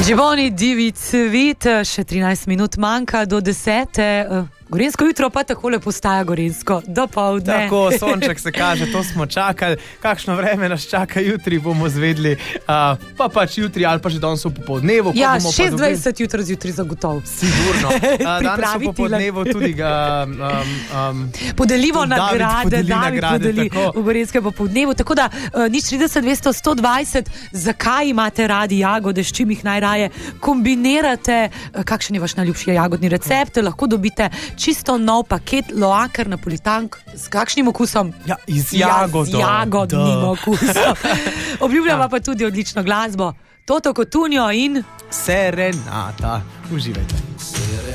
Živoni divi cvet, še 13 minut manjka do 10. Gorenjsko jutro pa takole postaja gorenjsko, dopoldne. Tako, sonček se kaže, to smo čakali. Kakšno vreme nas čaka jutri, bomo zvedli. Pa pač jutri ali pa že danes v popoldnevu. Ja, 26 jutro zjutraj zagotovo. Sigurno. Danes v popoldnevu tudi ga podelimo nagrade, David podeli tako. v gorenjskem popoldnevu. Tako da nič 30, 200, 120, zakaj imate radi jagode, s čim jih najraje kombinirate, kakšen je vaš najljubši jagodni recept, lahko dobite čisto nov paket loaker napolitank. S kakšnim okusom? Ja, z jagodom. Z jagodnim okusom. Obljubljava pa tudi odlično glasbo. Toto Cotugno in Serenata. Uživajte.